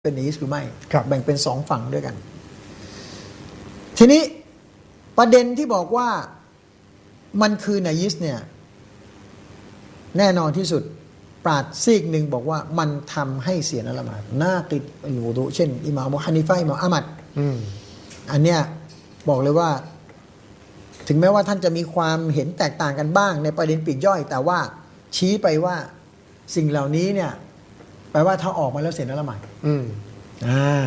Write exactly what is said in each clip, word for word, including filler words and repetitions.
เป็นนีสหรือไม่แบ่งเป็นสองฝั่งด้วยกันทีนี้ประเด็นที่บอกว่ามันคือนายิสเนี่ยแน่นอนที่สุดปราชญ์ซีกหนึ่งบอกว่ามันทำให้เสียน้ำละหมาดนากิดอัลวุดูเช่นอิหม่ามฮานิฟะอิหม่ามอะมัดอันเนี้ยบอกเลยว่าถึงแม้ว่าท่านจะมีความเห็นแตกต่างกันบ้างในประเด็นปลีกย่อยแต่ว่าชี้ไปว่าสิ่งเหล่านี้เนี่ยแปลว่าถ้าออกมาแล้วเสียน้ำละหมาดอ่า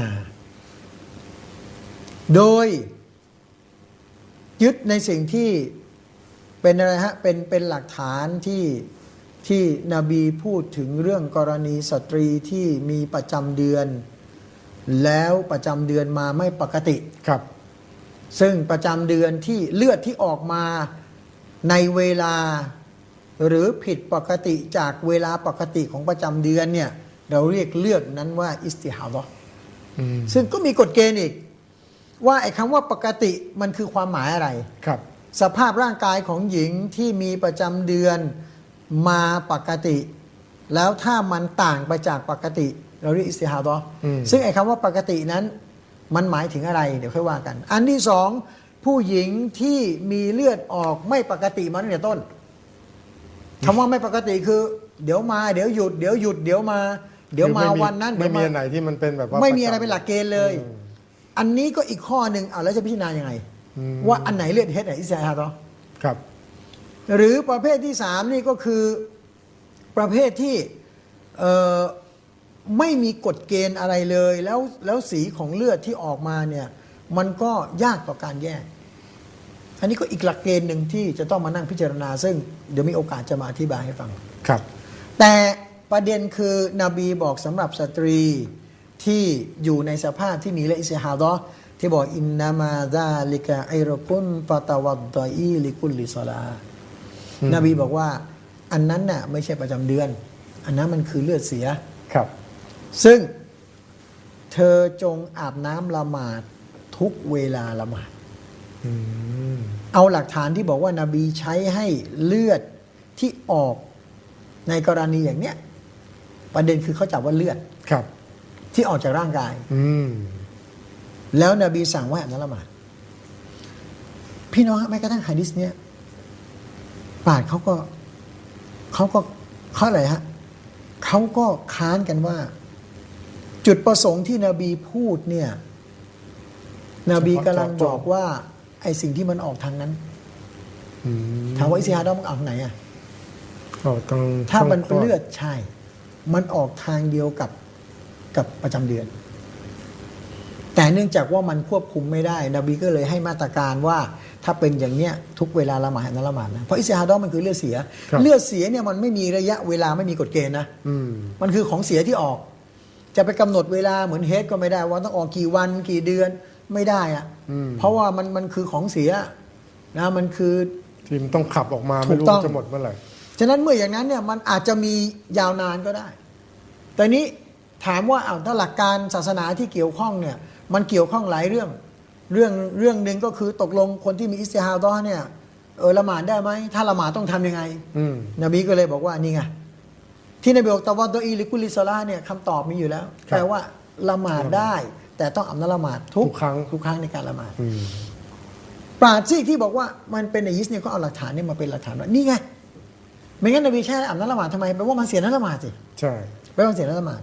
โดยยึดในสิ่งที่เป็นอะไรฮะเป็นเป็นหลักฐานที่ที่นบีพูดถึงเรื่องกรณีสตรีที่มีประจำเดือนแล้วประจำเดือนมาไม่ปกติครับซึ่งประจำเดือนที่เลือดที่ออกมาในเวลาหรือผิดปกติจากเวลาปกติของประจำเดือนเนี่ยเราเรียกเลือดนั้นว่าอิสติฮาดะห์ซึ่งก็มีกฎเกณฑ์อีกว่าไอ้คำว่าปกติมันคือความหมายอะไรครับสภาพร่างกายของหญิงที่มีประจำเดือนมาปกติแล้วถ้ามันต่างไปจากปกติเราเรียกอิสติฮาดะห์ซึ่งไอ้คำว่าปกตินั้นมันหมายถึงอะไรเดี๋ยวค่อยว่ากันอันที่สองผู้หญิงที่มีเลือดออกไม่ปกติมาตั้งแต่ต้นคำว่าไม่ปกติคือเดี๋ยวมาเดี๋ยวหยุดเดี๋ยวหยุดเดี๋ยวมาเดี๋ยวมาวันนั้นไม่มีอะไรที่มันเป็นแบบว่าไม่มีอะไรเป็นหลักเกณฑ์เลยอันนี้ก็อีกข้อหนึ่งอ่ะแล้วจะพิจารณายังไงว่าอันไหนเลือดเฮ็ดไหนอิสติฮาดะห์ครับหรือประเภทที่สามนี่ก็คือประเภทที่เอ่อไม่มีกฎเกณฑ์อะไรเลยแล้วแล้วสีของเลือดที่ออกมาเนี่ยมันก็ยากต่อการแยกอันนี้ก็อีกหลักเกณฑ์หนึ่งที่จะต้องมานั่งพิจารณาซึ่งเดี๋ยวมีโอกาสจะมาอธิบายให้ฟังครับแต่ประเด็นคือนบีบอกสำหรับสตรีที่อยู่ในสภาพที่มีละอิสติฮาดะห์ที่บอกอินนามาซาลิกะอิรกุนฟะตะวัดฎออีลิกุลลิศอลาห์นบีบอกว่าอันนั้นน่ะไม่ใช่ประจำเดือนอันนั้นมันคือเลือดเสียครับซึ่งเธอจงอาบน้ำละหมาดทุกเวลาละหมาดเอาหลักฐานที่บอกว่านาบีใช้ให้เลือดที่ออกในกรณีอย่างเนี้ยประเด็นคือเขาจับว่าเลือดครับที่ออกจากร่างกายแล้วนบีสั่งว่าอาบน้ำละหมาดพี่น้องแม้กระทั่งหะดีษเนี้ยปราชญ์เขาก็เขาก็เขาอะไรฮะเขาก็ค้านกันว่าจุดประสงค์ที่นบีพูดเนี่ยนบีกำลังบอกว่าไอ้สิ่งที่มันออกทางนั้นถามว่าอิสติฮาดะห์มันออกทางไหนอ่ะถ้ามันเป็นเลือดใช่มันออกทางเดียวกับกับประจำเดือนแต่เนื่องจากว่ามันควบคุมไม่ได้นบีก็เลยให้มาตรการว่าถ้าเป็นอย่างเนี้ยทุกเวลาละหมาดนั้นละหมาดนะเพราะอิสติฮาดะห์มันคือเลือดเสียเลือดเสียเนี่ยมันไม่มีระยะเวลาไม่มีกฎเกณฑ์นะมันคือของเสียที่ออกจะไปกำหนดเวลาเหมือนเฮดก็ไม่ได้ว่าต้องออกกี่วันกี่เดือนไม่ได้อะเพราะว่ามันมันคือของเสียนะมันคือทีมต้องขับออกมาไม่รู้จะหมดเมื่อไหร่ฉะนั้นเมื่ออย่างนั้นเนี่ยมันอาจจะมียาวนานก็ได้แต่นี้ถามว่าเอาถ้าหลักการศาสนาที่เกี่ยวข้องเนี่ยมันเกี่ยวข้องหลายเรื่องเรื่องเรื่องหนึ่งก็คือตกลงคนที่มีอิสติฮาดะห์เนี่ยเออละหมาดได้ไหมถ้าละหมาดต้องทำยังไงนบีก็เลยบอกว่านี่ไงที่นบีบอกตะวัดฎออีลิกุลลิศอลาห์เนี่ยคำตอบมีอยู่แล้วแปลว่าละหมาดได้แต่ต้องอาบน้ำละหมาดทุกครั้งทุกครั้งในการละหมาดปราชญ์ที่บอกว่ามันเป็นนายิสเนี่ยก็เอาหลักฐานเนี่ยมาเป็นหลักฐานว่านี่ไงไม่งั้นนบีแค่อาบน้ำละหมาดทำไมแปลว่ามันเสียน้ำละหมาดสิใช่แปลว่าเสียน้ำละหมาด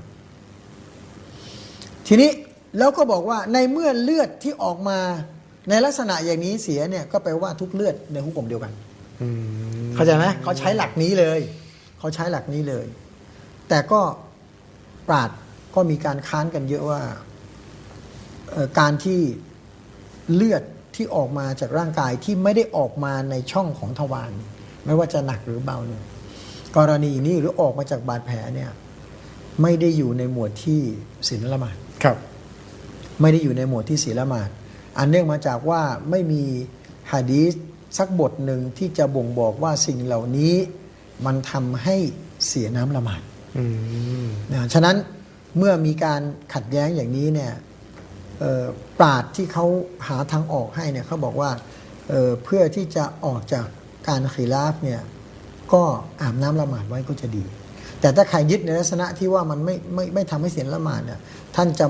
ทีนี้แล้วก็บอกว่าในเมื่อเลือดที่ออกมาในลักษณะอย่างนี้เสียเนี่ยก็แปลว่าทุกเลือดในหุกกลมเดียวกันเข้าใจไหมเขาใช้หลักนี้เลยเขาใช้หลักนี้เลยแต่ก็ปราชญ์ก็มีการค้านกันเยอะว่าการที่เลือดที่ออกมาจากร่างกายที่ไม่ได้ออกมาในช่องของทวารไม่ว่าจะหนักหรือเบาเนี่ยกรณีนี้หรือออกมาจากบาดแผลเนี่ยไม่ได้อยู่ในหมวดที่ศีลละหมาดครับไม่ได้อยู่ในหมวดที่ศีลละหมาดอันเนื่องมาจากว่าไม่มีหะดีษสักบทหนึ่งที่จะบ่งบอกว่าสิ่งเหล่านี้มันทำให้เสียน้ำละหมาดนะฉะนั้นเมื่อมีการขัดแย้งอย่างนี้เนี่ยปราชญ์ที่เขาหาทางออกให้เนี่ยเขาบอกว่าเ, เพื่อที่จะออกจากการขิลาฟเนี่ยก็อาบน้ำละหมาดไว้ก็จะดีแต่ถ้าใครยึดในลักษณะที่ว่ามันไม่ไม่ไม่ทำให้เสียละหมาดเนี่ยท่านจะ